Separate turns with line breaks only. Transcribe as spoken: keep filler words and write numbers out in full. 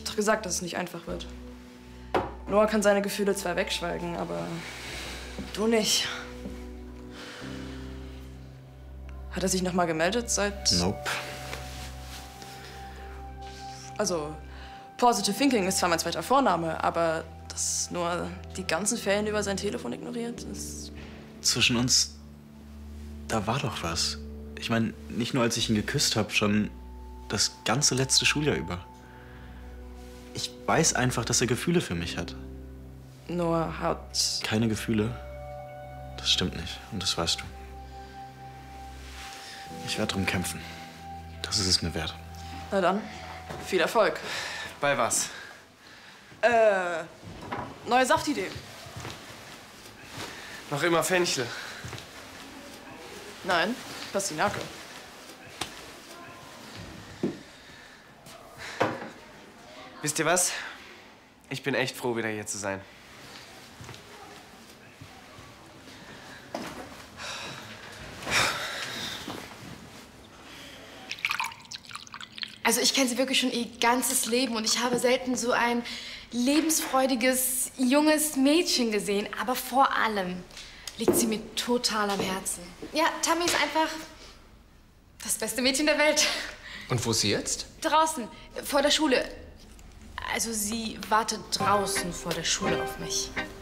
hab doch gesagt, dass es nicht einfach wird. Noah kann seine Gefühle zwar wegschweigen, aber du nicht. Hat er sich noch mal gemeldet seit...
Nope.
Also, Positive Thinking ist zwar mein zweiter Vorname, aber dass Noah die ganzen Ferien über sein Telefon ignoriert, ist...
Zwischen uns, da war doch was. Ich meine, nicht nur als ich ihn geküsst habe, schon das ganze letzte Schuljahr über. Ich weiß einfach, dass er Gefühle für mich hat.
Noah hat...
Keine Gefühle? Das stimmt nicht und das weißt du. Ich werde drum kämpfen. Das ist es mir wert.
Na dann, viel Erfolg.
Bei was?
Äh, neue Saftidee.
Noch immer Fenchel.
Nein, Pastinake.
Wisst ihr was? Ich bin echt froh, wieder hier zu sein.
Also ich kenne sie wirklich schon ihr ganzes Leben und ich habe selten so ein lebensfreudiges, junges Mädchen gesehen. Aber vor allem liegt sie mir total am Herzen. Ja, Tammy ist einfach das beste Mädchen der Welt.
Und wo ist sie jetzt?
Draußen, vor der Schule. Also sie wartet draußen vor der Schule auf mich.